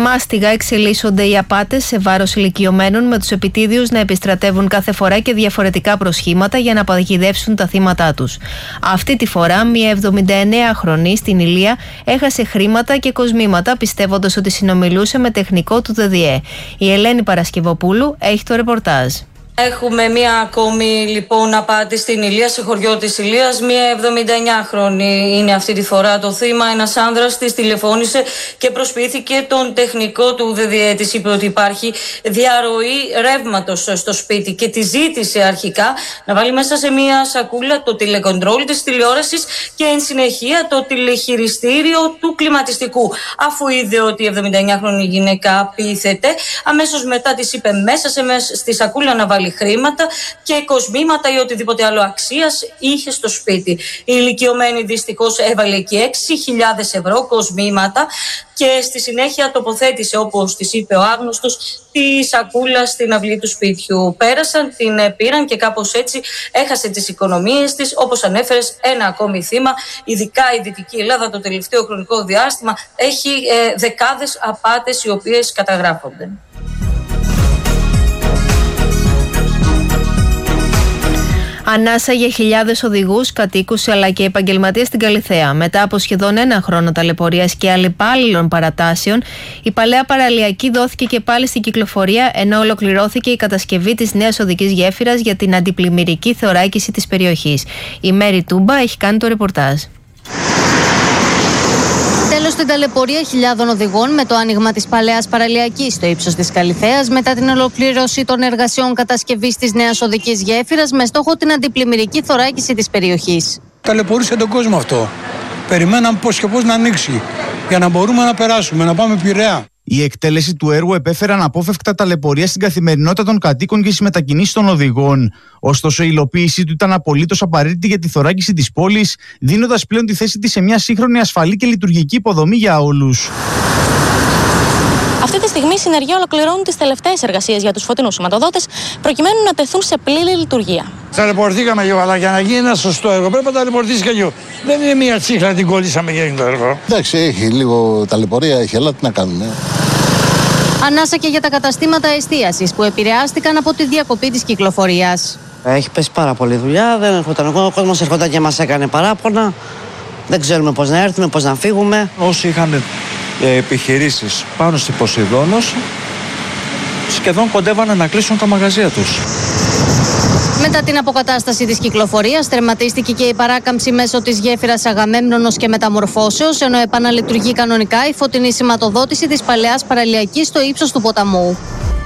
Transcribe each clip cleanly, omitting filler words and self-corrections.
Μάστιγα εξελίσσονται οι απάτες σε βάρος ηλικιωμένων, με τους επιτίδιους να επιστρατεύουν κάθε φορά και διαφορετικά προσχήματα για να παγιδεύσουν τα θύματά τους. Αυτή τη φορά, μια 79χρονη στην Ηλία έχασε χρήματα και κοσμήματα, πιστεύοντας ότι συνομιλούσε με τεχνικό του ΔΔΕ. Η Ελένη Παρασκευοπούλου έχει το ρεπορτάζ. Έχουμε μία ακόμη λοιπόν απάτη στην Ηλία, σε χωριό της Ηλίας. Μία 79χρονη είναι αυτή τη φορά το θύμα. Ένας άνδρας της τηλεφώνησε και προσποιήθηκε τον τεχνικό του ΔΔΕ. Της είπε ότι υπάρχει διαρροή ρεύματος στο σπίτι και τη ζήτησε αρχικά να βάλει μέσα σε μία σακούλα το τηλεκοντρόλ της τηλεόρασης και εν συνεχεία το τηλεχειριστήριο του κλιματιστικού. Αφού είδε ότι η 79χρονη γυναίκα απίθεται, αμέσως μετά της είπε μέσα στη σακούλα να βάλει χρήματα και κοσμήματα ή οτιδήποτε άλλο αξίας είχε στο σπίτι. Η ηλικιωμένη δυστυχώς έβαλε εκεί 6.000 ευρώ κοσμήματα και στη συνέχεια τοποθέτησε, όπως της είπε ο άγνωστος, τη σακούλα στην αυλή του σπίτιου. Πέρασαν, την πήραν και κάπως έτσι έχασε τις οικονομίες της. Όπως ανέφερες, ένα ακόμη θύμα. Ειδικά η Δυτική Ελλάδα το τελευταίο χρονικό διάστημα έχει δεκάδες απάτες οι οποίες καταγράφονται. Ανάσα για χιλιάδες οδηγούς, κατοίκους αλλά και επαγγελματίες στην Καλιθέα. Μετά από σχεδόν ένα χρόνο ταλαιπωρίας και αλλεπάλληλων παρατάσεων, η παλαιά παραλιακή δόθηκε και πάλι στην κυκλοφορία, ενώ ολοκληρώθηκε η κατασκευή της νέας οδικής γέφυρας για την αντιπλημμυρική θωράκιση της περιοχής. Η Μέρη Τούμπα έχει κάνει το ρεπορτάζ. Τέλος στην ταλαιπωρία χιλιάδων οδηγών με το άνοιγμα της παλαιάς παραλιακής στο ύψος της Καλιθέας, μετά την ολοκλήρωση των εργασιών κατασκευής της νέας οδικής γέφυρας με στόχο την αντιπλημμυρική θωράκιση της περιοχής. Ταλαιπωρούσε τον κόσμο αυτό. Περιμέναμε πώς και πώς να ανοίξει για να μπορούμε να περάσουμε, να πάμε Πειραιά. Η εκτέλεση του έργου επέφερε αναπόφευκτα ταλαιπωρία στην καθημερινότητα των κατοίκων και στις μετακινήσεις των οδηγών. Ωστόσο, η υλοποίησή του ήταν απολύτως απαραίτητη για τη θωράκιση της πόλης, δίνοντας πλέον τη θέση της σε μια σύγχρονη, ασφαλή και λειτουργική υποδομή για όλους. Αυτή τη στιγμή οι συνεργοί ολοκληρώνουν τις τελευταίες εργασίες για τους φωτεινούς σηματοδότες, προκειμένου να τεθούν σε πλήρη λειτουργία. Ταλαιπωρηθήκαμε λίγο, αλλά για να γίνει ένα σωστό έργο πρέπει να ταλαιπωρηθείς και λίγο. Δεν είναι μία τσίχλα την κολλήσαμε και έγινε το έργο. Εντάξει, έχει λίγο ταλαιπωρία, έχει, αλλά τι να κάνουμε. Ανάσα και για τα καταστήματα εστίασης που επηρεάστηκαν από τη διακοπή της κυκλοφορίας. Έχει πέσει πάρα πολλή δουλειά, δεν έρχονταν ο κόσμος, έρχονταν και μας έκανε παράπονα. Δεν ξέρουμε πώς να έρθουμε, πώς να φύγουμε. Όσοι είχαν επιχειρήσεις πάνω στη Ποσειδώνος, σχεδόν κοντεύανε να κλείσουν τα μαγαζιά τους. Μετά την αποκατάσταση της κυκλοφορίας, τερματίστηκε και η παράκαμψη μέσω της γέφυρας Αγαμέμνονος και Μεταμορφώσεως, ενώ επαναλειτουργεί κανονικά η φωτεινή σηματοδότηση της παλαιάς παραλιακής στο ύψος του ποταμού.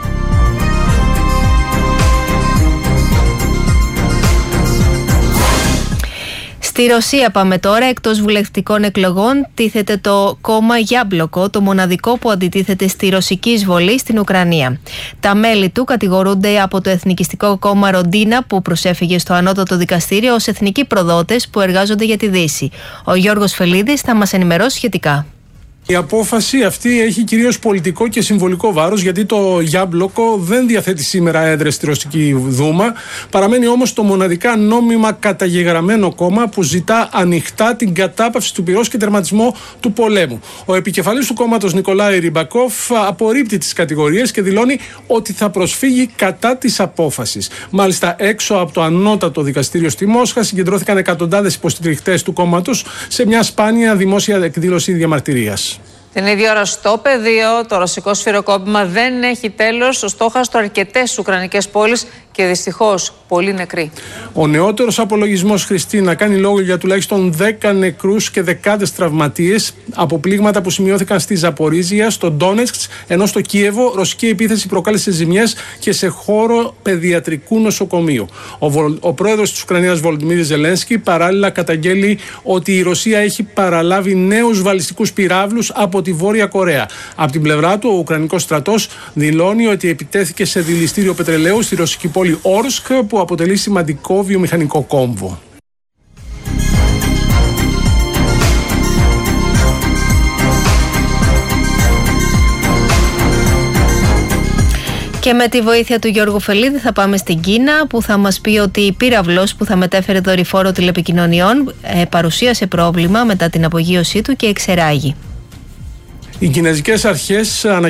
Στη Ρωσία πάμε τώρα. Εκτός βουλευτικών εκλογών τίθεται το κόμμα Γιάμπλοκο, το μοναδικό που αντιτίθεται στη ρωσική εισβολή στην Ουκρανία. Τα μέλη του κατηγορούνται από το εθνικιστικό κόμμα Ροντίνα, που προσέφυγε στο ανώτατο δικαστήριο, ως εθνικοί προδότες που εργάζονται για τη Δύση. Ο Γιώργος Φελίδης θα μας ενημερώσει σχετικά. Η απόφαση αυτή έχει κυρίως πολιτικό και συμβολικό βάρος, γιατί το Γιάμπλοκο δεν διαθέτει σήμερα έδρες στη Ρωσική Δούμα. Παραμένει όμως το μοναδικά νόμιμα καταγεγραμμένο κόμμα που ζητά ανοιχτά την κατάπαυση του πυρός και τερματισμό του πολέμου. Ο επικεφαλής του κόμματος Νικολάη Ριμπακόφ απορρίπτει τις κατηγορίες και δηλώνει ότι θα προσφύγει κατά της απόφασης. Μάλιστα, έξω από το ανώτατο δικαστήριο στη Μόσχα συγκεντρώθηκαν εκατοντάδες υποστηρικτές του κόμματος σε μια σπάνια δημόσια εκδήλωση διαμαρτυρίας. Την ίδια ώρα στο πεδίο, το ρωσικό σφυροκόπημα δεν έχει τέλος, στο στόχαστρο αρκετές ουκρανικές πόλεις και δυστυχώς πολλοί νεκροί. Ο νεότερος απολογισμός, Χριστίνα, κάνει λόγο για τουλάχιστον 10 νεκρούς και δεκάδες τραυματίες από πλήγματα που σημειώθηκαν στη Ζαπορίζια, στο Ντόνετσκ, ενώ στο Κίεβο ρωσική επίθεση προκάλεσε ζημιές και σε χώρο παιδιατρικού νοσοκομείου. Ο πρόεδρος της Ουκρανίας, Βολοντιμίρ Ζελένσκι, παράλληλα καταγγέλει ότι η Ρωσία έχει παραλάβει νέους βαλιστικούς πυράβλους από τη Βόρεια Κορέα. Από την πλευρά του, ο Ουκρανικός στρατός δηλώνει ότι επιτέθηκε σε δηληστήριο πετρελαίου στη ρωσική πόλη Όρσκ, που αποτελεί σημαντικό βιομηχανικό κόμβο. Και με τη βοήθεια του Γιώργου Φελίδη θα πάμε στην Κίνα, που θα μας πει ότι η πύραυλος που θα μετέφερε δορυφόρο τηλεπικοινωνιών παρουσίασε πρόβλημα μετά την απογείωσή του και εξερράγη. Οι κινέζικες αρχές